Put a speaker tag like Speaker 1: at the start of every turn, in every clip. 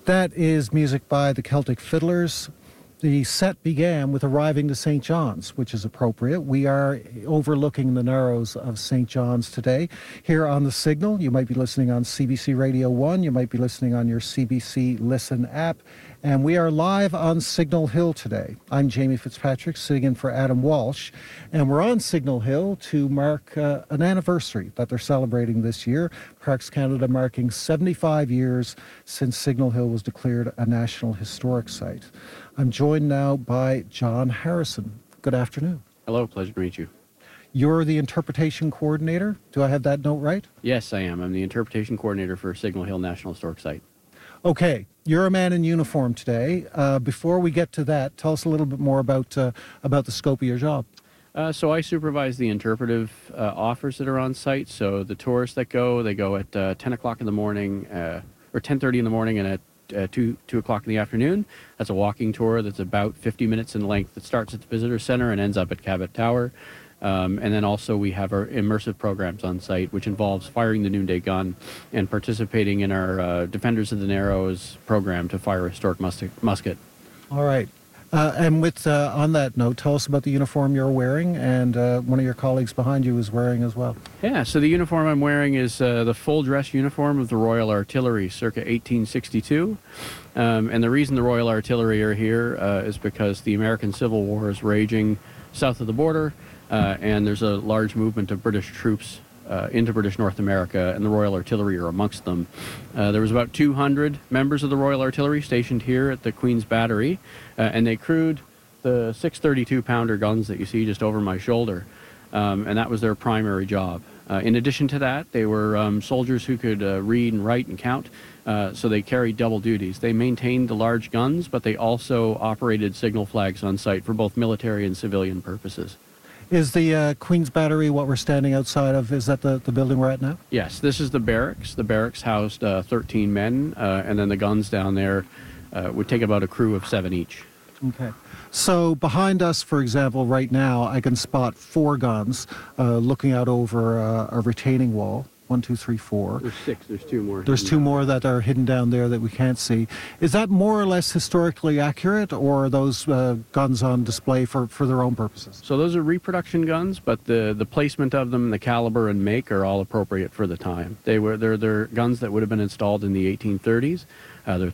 Speaker 1: That is music by the Celtic Fiddlers. The set began with arriving to St. John's, which is appropriate. We are overlooking the Narrows of St. John's today. Here on the Signal, you might be listening on CBC Radio 1, you might be listening on your CBC Listen app, and we are live on Signal Hill today. I'm Jamie Fitzpatrick, sitting in for Adam Walsh, and we're on Signal Hill to mark an anniversary that they're celebrating this year. Parks Canada marking 75 years since Signal Hill was declared a National Historic Site. I'm joined now by John Harrison. Good afternoon.
Speaker 2: Hello, pleasure to meet you.
Speaker 1: You're the interpretation coordinator. Do I have that note right?
Speaker 2: Yes, I am. I'm the interpretation coordinator for Signal Hill National Historic Site.
Speaker 1: Okay, you're a man in uniform today. Before we get to that, tell us a little bit more about the scope of your job.
Speaker 2: So I supervise the interpretive offers that are on site. So the tourists that go, they go at 10 o'clock in the morning, or 10:30 in the morning, and at 2 o'clock in the afternoon. That's a walking tour that's about 50 minutes in length that starts at the visitor center and ends up at Cabot Tower. And then also we have our immersive programs on site, which involves firing the noonday gun and participating in our Defenders of the Narrows program to fire a historic musket.
Speaker 1: All right. And with on that note, tell us about the uniform you're wearing, and one of your colleagues behind you is wearing as well.
Speaker 2: Yeah, so the uniform I'm wearing is the full dress uniform of the Royal Artillery circa 1862. And the reason the Royal Artillery are here is because the American Civil War is raging south of the border, and there's a large movement of British troops into British North America, and the Royal Artillery are amongst them. There was about 200 members of the Royal Artillery stationed here at the Queen's Battery, and they crewed the 632-pounder guns that you see just over my shoulder, and that was their primary job. In addition to that, they were soldiers who could read and write and count, so they carried double duties. They maintained the large guns, but they also operated signal flags on site for both military and civilian purposes.
Speaker 1: Is the Queen's Battery what we're standing outside of? Is that the building we're at now?
Speaker 2: Yes, this is the barracks. The barracks housed 13 men, and then the guns down there would take about a crew of 7 each.
Speaker 1: Okay. So behind us, for example, right now, I can spot 4 guns looking out over a retaining wall. 1, 2, 3, 4.
Speaker 2: There's 6. There's 2 more.
Speaker 1: There's 2 more that are hidden down there that we can't see. Is that more or less historically accurate, or are those guns on display for their own purposes?
Speaker 2: So those are reproduction guns, but the placement of them, the caliber and make are all appropriate for the time. They're guns that would have been installed in the 1830s. They're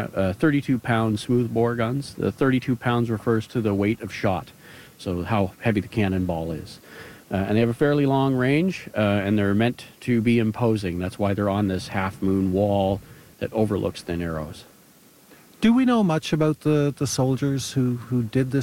Speaker 2: 32-pound smoothbore guns. The 32 pounds refers to the weight of shot, so how heavy the cannonball is. And they have a fairly long range, and they're meant to be imposing. That's why they're on this half-moon wall that overlooks the Narrows.
Speaker 1: Do we know much about the soldiers who did this